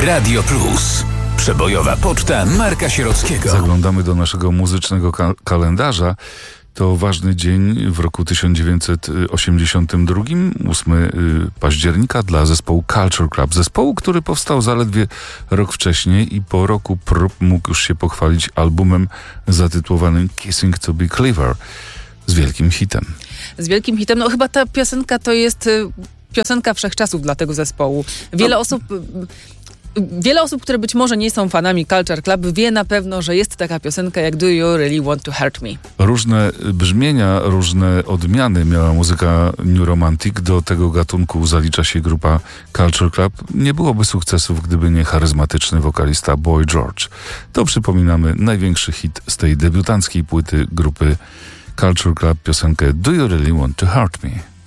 Radio Plus. Przebojowa poczta Marka Sierockiego. Zaglądamy do naszego muzycznego kalendarza. To ważny dzień w roku 1982, 8 października dla zespołu Culture Club. Zespołu, który powstał zaledwie rok wcześniej i po roku prób mógł już się pochwalić albumem zatytułowanym Kissing to be Clever z wielkim hitem. Z wielkim hitem. No chyba ta piosenka to jest piosenka wszechczasów dla tego zespołu. Wiele osób, które być może nie są fanami Culture Club, wie na pewno, że jest taka piosenka jak Do You Really Want to Hurt Me? Różne brzmienia, różne odmiany miała muzyka New Romantic. Do tego gatunku zalicza się grupa Culture Club. Nie byłoby sukcesów, gdyby nie charyzmatyczny wokalista Boy George. To przypominamy największy hit z tej debiutanckiej płyty grupy Culture Club, piosenkę Do You Really Want to Hurt Me?